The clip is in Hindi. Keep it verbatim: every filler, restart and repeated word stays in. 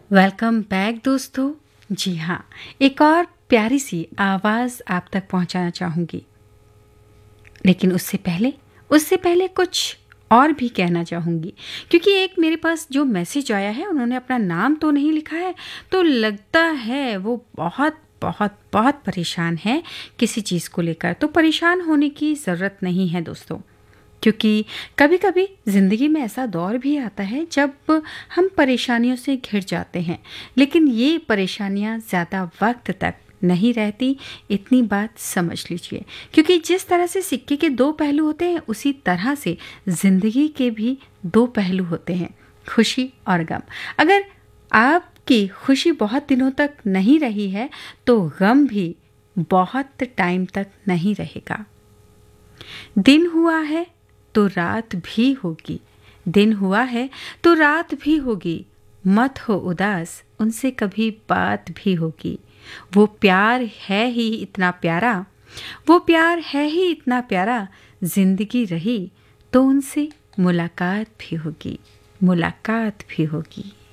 वेलकम बैक दोस्तों। जी हाँ, एक और प्यारी सी आवाज़ आप तक पहुंचाना चाहूँगी, लेकिन उससे पहले उससे पहले कुछ और भी कहना चाहूँगी, क्योंकि एक मेरे पास जो मैसेज आया है उन्होंने अपना नाम तो नहीं लिखा है, तो लगता है वो बहुत बहुत बहुत परेशान है किसी चीज़ को लेकर। तो परेशान होने की ज़रूरत नहीं है दोस्तों, क्योंकि कभी-कभी ज़िंदगी में ऐसा दौर भी आता है जब हम परेशानियों से घिर जाते हैं, लेकिन ये परेशानियां ज़्यादा वक्त तक नहीं रहती, इतनी बात समझ लीजिए। क्योंकि जिस तरह से सिक्के के दो पहलू होते हैं, उसी तरह से ज़िंदगी के भी दो पहलू होते हैं, खुशी और गम। अगर आपकी खुशी बहुत दिनों तक नहीं रही है, तो गम भी बहुत टाइम तक नहीं रहेगा। दिन हुआ है तो रात भी होगी, दिन हुआ है तो रात भी होगी। मत हो उदास, उनसे कभी बात भी होगी। वो प्यार है ही इतना प्यारा, वो प्यार है ही इतना प्यारा। जिंदगी रही तो उनसे मुलाकात भी होगी, मुलाकात भी होगी।